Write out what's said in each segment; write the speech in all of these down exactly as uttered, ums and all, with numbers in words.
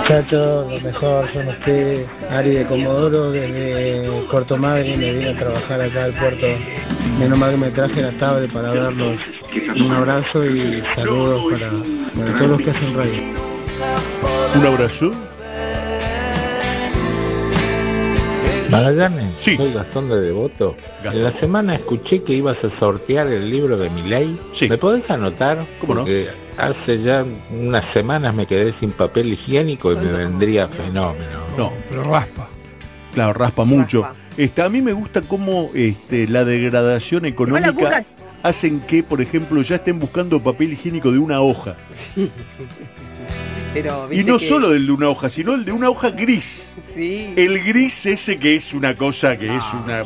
Muchachos, lo mejor son ustedes. Ari de Comodoro, desde Puerto Madryn, me vine a trabajar acá al puerto. Menos mal que me traje la tablet para verlos. Un abrazo y saludos para, para todos los que hacen radio. Un abrazo. Magallanes, sí. Soy Gastón de Devoto. Gastón. En la semana escuché que ibas a sortear el libro de Milei. Sí. ¿Me podés anotar? ¿Cómo no? Porque hace ya unas semanas me quedé sin papel higiénico y me vendría fenómeno. No, pero raspa. Claro, raspa mucho. Raspa. Este, a mí me gusta cómo este, la degradación económica hacen que, por ejemplo, ya estén buscando papel higiénico de una hoja. Sí. Pero, Y no que... solo el de una hoja, sino el de una hoja gris. Sí. El gris ese que es una cosa que no. es una...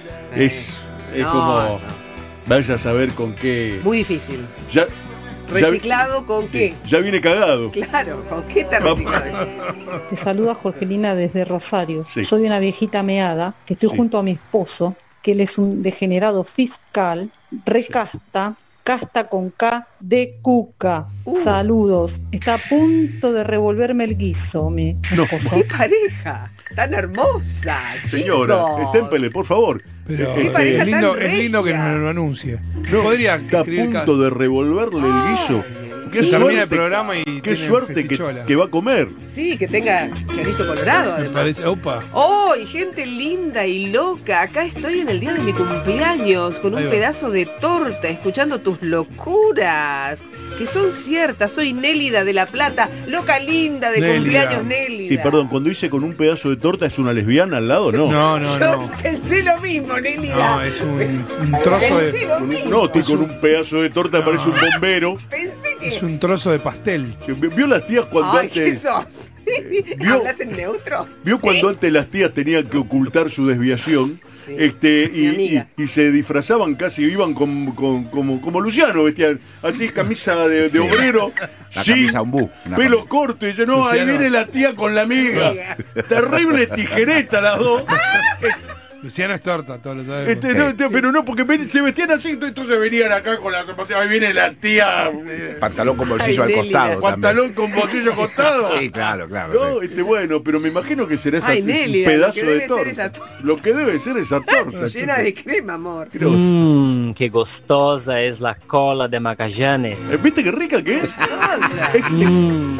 Es, es no, como... No. Vaya a saber con qué... Muy difícil. Ya, ¿Reciclado ya, con sí, qué? Ya viene cagado. Claro, ¿con qué te reciclado eso? Te saluda Jorgelina desde Rosario. Sí. Soy una viejita meada que estoy Sí. junto a mi esposo, que él es un degenerado fiscal, recasta, casta con K de cuca. Uh. Saludos. Está a punto de revolverme el guiso, mi No. esposo. ¡Qué pareja! ¡Tan hermosa! Señora, chicos! estémpele, por favor. Pero Qué Eh, pareja es lindo, tan es lindo que regia. nos lo anuncie. No, Podría está a escribir ca- punto de revolverle el guiso. Qué Se termina el suerte, programa y qué tiene suerte que, festichola. que va a comer. Sí, que tenga chorizo colorado, Me además. parece, opa. ¡Oh, y gente linda y loca! Acá estoy en el día de mi cumpleaños con un Ahí va. pedazo de torta, escuchando tus locuras, que son ciertas. Soy Nélida de La Plata, loca linda de Nélida. cumpleaños Nélida. Sí, perdón, cuando dice con un pedazo de torta, ¿es una lesbiana al lado? No. No, no, Yo no. pensé lo mismo, Nélida. No, es un, un trozo Pensé de. lo Con un- mismo. no, estoy con un pedazo de torta, No. parece un bombero. Pensé que... Es un trozo de pastel. ¿Vio las tías cuando Ay, ¿qué antes... sos? ¿Vio? ¿Hablas en neutro? ¿Vio cuando antes las tías tenían que ocultar su desviación? Sí, Este, mi y, amiga. y- y se disfrazaban casi, iban con, con- como, como Luciano, vestían así, camisa de, de Sí. obrero, La jean, camisa umbú, una pelo camisa. corto, y yo, no, ahí Luciano. viene la tía con la amiga. Terrible tijereta las dos. Luciano es torta, todos lo sabemos. Este, no, este, pero no, porque ven- se vestían así, entonces venían acá con las zapatillas, ahí viene la tía, eh, Pantalón con bolsillo Ay, al Nélida. costado. pantalón con bolsillo costado. Sí, claro, claro. No, este, bueno, pero me imagino que será esa, Ay, un Nélida, lo pedazo que debe de ser torta. esa torta. Lo que debe ser esa torta. Llena chicos. de crema, amor. Grosso. Mmm, qué gostosa es la cola de Magallanes. Eh, ¿Viste qué rica que es? Cosa. Es, es, Mmm,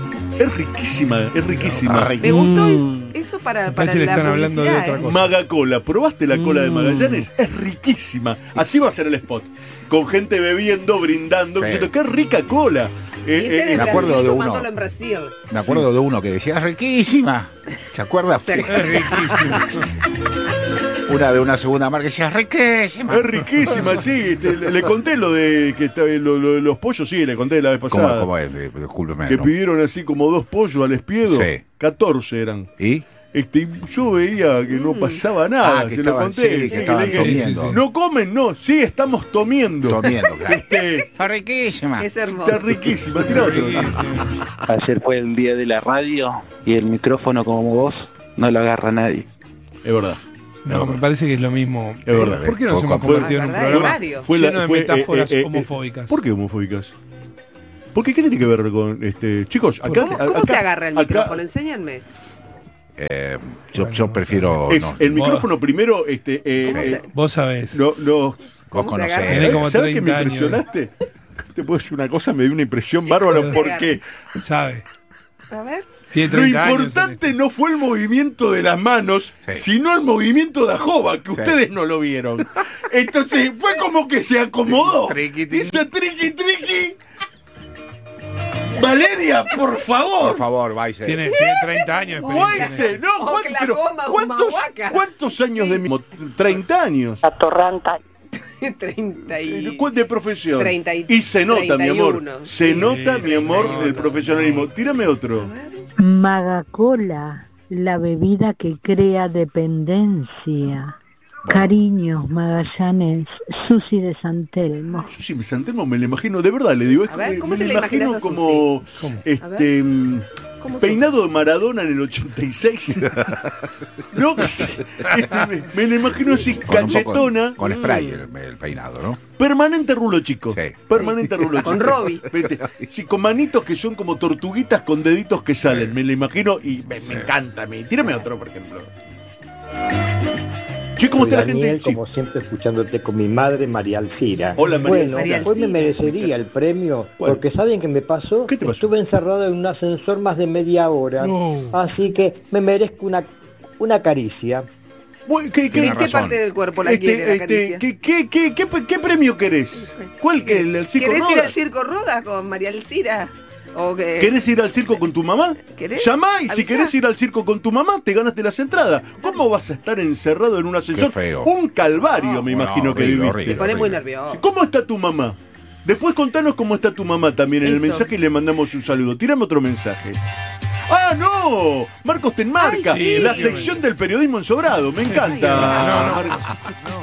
es riquísima, es riquísima. Ah, Me gustó Mm. es- eso para, Me para parece que la están hablando de publicidad, otra ¿eh? cosa. Magacola, ¿probaste la cola de Mm. Magallanes? Es riquísima. Así va a ser el spot. Con gente bebiendo, brindando, Sí. diciendo, qué rica cola. Y Eh, este eh, de me acuerdo Brasil de uno. tomándolo en Brasil. Me acuerdo de uno que decía, riquísima. ¿Se acuerda? Se Es riquísimo. Una de una segunda marca que decía, riquísima. es riquísima, sí. Este, le, le conté lo de que está- lo- lo de los pollos, sí, le conté la vez ¿Cómo, pasada. cómo es? Eh, Discúlpeme. Que ¿no? pidieron así como dos pollos al espiedo. Sí. catorce eran. ¿Y? Este, y yo veía que no pasaba nada, Ah, que se lo estaban- conté. sí, que sí, estaban le dije, comiendo. Sí, sí, sí. no comen, no, sí, estamos tomiendo. Comiendo, claro. Este, Está riquísima. Es hermoso. está riquísima, tira otro. ayer fue el día de la radio y el micrófono como vos no lo agarra nadie. Es verdad. No, me parece que es lo mismo. Es verdad. ¿Por qué nos Fue- hemos fue- convertido en un ¿verdad? programa Radio. Fue la- lleno de fue, metáforas eh, eh, eh, homofóbicas? ¿Por qué homofóbicas? Porque ¿qué tiene que ver con este chicos? Acá, ¿Cómo, cómo acá- se agarra el acá micrófono? Enséñanme. Eh, yo, yo prefiero. es no, el micrófono primero, este, eh, ¿Cómo eh, se- Vos sabés. no, no. vos ¿Cómo se agarra? conocés. Tenés como ¿Sabes qué me treinta años. impresionaste? Te puedo decir una cosa, me dio una impresión bárbara ¿Cómo se porque ¿Sabe? A ver. Tiene lo treinta años. importante no fue el movimiento de las manos, Sí. sino el movimiento de Ajoba, que Sí. ustedes no lo vieron. Entonces fue como que se acomodó. Triqui, triqui. Dice triqui triqui. Valeria, por favor. Por favor, Baise. Tiene, tiene treinta años de experiencia. en Guayse, no, Oh, ¿cuán- que la pero goma, ¿cuántos, humahuaca. ¿cuántos años de mi... treinta años? Atorranta. treinta y... ¿Cuál de profesión? treinta y- y se nota, treinta y mi amor. uno. Se Sí. nota, Sí, mi se amor, nota, el profesionalismo. Tírame otro. Magacola, la bebida que crea dependencia. Cariños, Magallanes, Susi de San Telmo. Susi de San Telmo me lo imagino, de verdad le digo. Es A ver, que ¿cómo me te lo la imagino imaginas a como. ¿Cómo? Este. mm, ¿Cómo ¿Cómo peinado de Maradona en el ochenta y seis. ¿No? Este, me, me lo imagino así, Con un poco- cachetona. Con spray el, el peinado, ¿no? Permanente rulo chico. Sí. Permanente rulo chico. Con Robbie. Vete. Sí, con manitos que son como tortuguitas con deditos que salen. Me lo imagino y me, me encanta a mí. Tírame otro, por ejemplo. Che, ¿cómo Soy está la Daniel, gente? Sí. como siempre, escuchándote con mi madre, María Alcira. Hola, María Bueno, Alcira. después me merecería el premio, ¿Cuál? porque ¿saben qué me pasó? ¿Qué te pasó? Estuve encerrado en un ascensor más de media hora, No. así que me merezco una, una caricia. Bueno, ¿qué, qué- Tiene ¿En qué razón. parte del cuerpo la este, quiere la este, caricia? ¿qué, qué, qué, qué, qué premio querés? ¿Cuál? que el, el circo ¿Querés ir Rodas? al Circo Rodas con María Alcira? ¿O que... ¿Querés ir al circo con tu mamá? ¿Querés? Llamá y si Avisá. querés ir al circo con tu mamá, te ganaste las entradas. ¿Cómo vas a estar encerrado en un ascensor? Qué feo. Un calvario, me No, imagino que horrible, viviste. horrible. Te pone muy horrible. nervioso. ¿Cómo está tu mamá? Después contanos cómo está tu mamá también en el Eso. mensaje y le mandamos un saludo. Tirame otro mensaje. ¡Ah, no! Marcos te enmarca. Ay, sí. La sección del periodismo ensobrado. Me encanta. No, no, Marcos.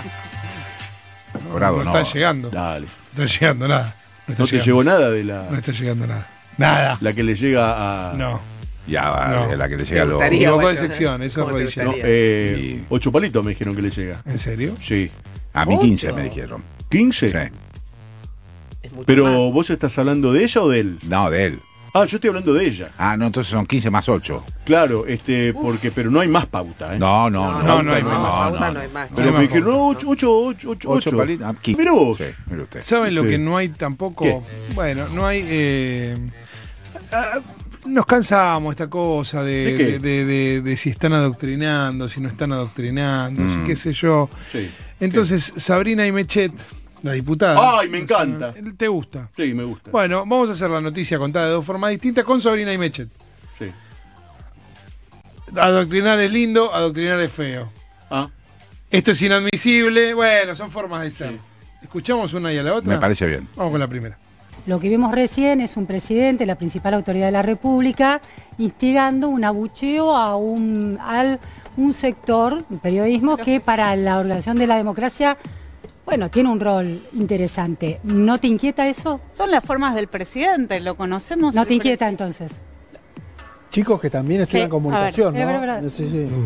Bravo, no no. está llegando. Dale. No está llegando nada. No, está No te llegando. llegó nada de la, No está llegando nada. Nada. la que le llega a... No. Ya va, No. es la que le Te llega a los... gustaría, Equivocó de guacho, sección, ¿eh? eso es ¿Cómo te rodilla. No, gustaría? eh, Sí. ocho palitos me dijeron que le llega. ¿En serio? Sí. A mí quince me dijeron. ¿quince? Sí. Es mucho Pero más. vos estás hablando de ella o de él. No, de él. Ah, yo estoy hablando de ella. Ah, no, entonces son quince más ocho. Claro, este, porque, pero no hay más pauta, ¿eh? No, no, no. No, no hay no, más. pauta no hay más. Pero no me hay dijeron, pauta. no, ocho, ocho, ocho, ocho. Ocho palitos. Ah, quince. Mira vos. Sí, mire usted. ¿Saben lo Sí. que no hay tampoco? ¿Qué? Bueno, no hay. eh, ah, nos cansamos esta cosa de, ¿De qué? de, de- de- de si están adoctrinando, si no están adoctrinando, si Mm. qué sé yo. Sí. Entonces, Sabrina Imechet, la diputada. Ay, me encanta. ¿Te gusta? Sí, me gusta. Bueno, vamos a hacer la noticia contada de dos formas distintas con Sabrina Imechet. Sí. Adoctrinar es lindo, adoctrinar es feo. Ah, Esto es inadmisible. Bueno, son formas de ser. Sí. ¿Escuchamos una y a la otra? Me parece bien. Vamos con la primera. Lo que vimos recién es un presidente, la principal autoridad de la República, instigando un abucheo a un, al, un sector, el periodismo, que para la organización de la democracia, bueno, tiene un rol interesante. ¿No te inquieta eso? Son las formas del presidente, lo conocemos. ¿No el te inquieta presi- entonces? Chicos que también estudian Sí, comunicación, a ver, ¿no? es verdad, es Sí, sí.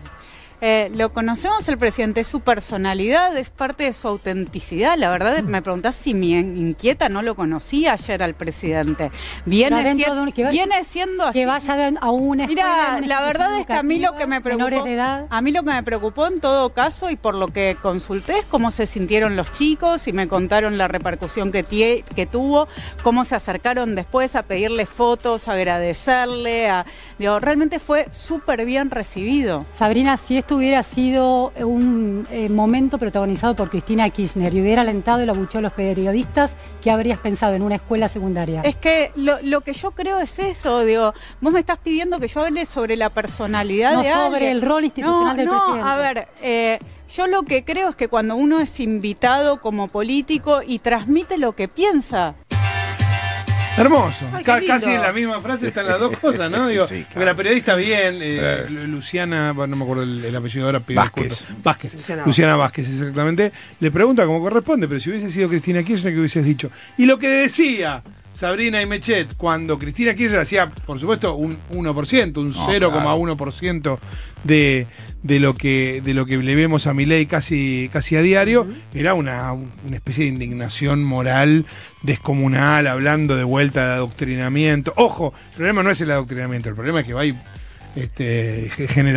Eh, lo conocemos el presidente, es su personalidad, es parte de su autenticidad. La verdad, me preguntás si me inquieta, no lo conocía ayer al presidente. Viene, Pero adentro si- de un- que va- viene siendo así. Que vaya de- a una escuela. Mira, a una la verdad institución es que a mí lo que me educativa, menores preocupó, de edad. a mí lo que me preocupó en todo caso y por lo que consulté es cómo se sintieron los chicos y me contaron la repercusión que, tie- que tuvo, cómo se acercaron después a pedirle fotos, a agradecerle, a, digo, realmente fue súper bien recibido. Sabrina, si esto hubiera sido un eh, momento protagonizado por Cristina Kirchner y hubiera alentado el abucheo a los periodistas, ¿qué habrías pensado en una escuela secundaria? Es que lo, lo que yo creo es eso, digo, vos me estás pidiendo que yo hable sobre la personalidad No, de sobre alguien. el rol institucional No, del no, presidente. a ver, eh, yo lo que creo es que cuando uno es invitado como político y transmite lo que piensa. Hermoso. Ay, qué Ca- lindo. casi en la misma frase están las dos cosas, ¿no? Digo, Sí, claro. porque la periodista bien, eh, Sí. Lu- Luciana, bueno, no me acuerdo el, el apellido ahora, pido Vázquez. disculpas. Vázquez. Luciana Luciana, Vázquez, exactamente. Le pregunta cómo corresponde, pero si hubiese sido Cristina Kirchner, ¿qué hubieses dicho? Y lo que decía Sabrina Imechet, cuando Cristina Kirchner hacía, por supuesto, un uno por ciento, un No, cero coma uno por ciento de, de lo que de lo que le vemos a Milei casi, casi a diario, era una, una especie de indignación moral descomunal, hablando de vuelta de adoctrinamiento. Ojo, el problema no es el adoctrinamiento, el problema es que va y este, genera